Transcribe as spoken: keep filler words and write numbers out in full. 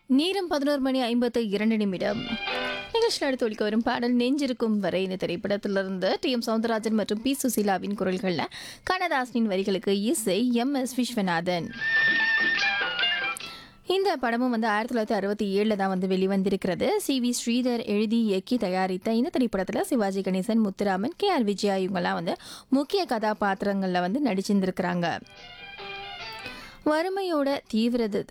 நேரம் பதினோரு மணி ஐம்பத்து இரண்டு நிமிடம். நிகழ்ச்சியில் அடுத்து ஒலிக்க வரும் பாடல் நெஞ்சிருக்கும் வரை இந்த திரைப்படத்திலிருந்து டி எம் சௌந்தரராஜன் மற்றும் பி சுசீலாவின் குரல்களில் கண்ணதாசனின் வரிகளுக்கு இசை எம் எஸ் விஸ்வநாதன். இந்த படமும் வந்து ஆயிரத்தி தொள்ளாயிரத்தி அறுபத்தி ஏழுல தான் வந்து வெளிவந்திருக்கிறது. சி வி ஸ்ரீதர் எழுதி இயக்கி தயாரித்த இந்த திரைப்படத்தில் சிவாஜி கணேசன், முத்துராமன், கே ஆர் விஜயா இவங்கெல்லாம் வந்து முக்கிய கதாபாத்திரங்களில் வந்து நடிச்சிருந்திருக்கிறாங்க. வறுமையோட தீவிரத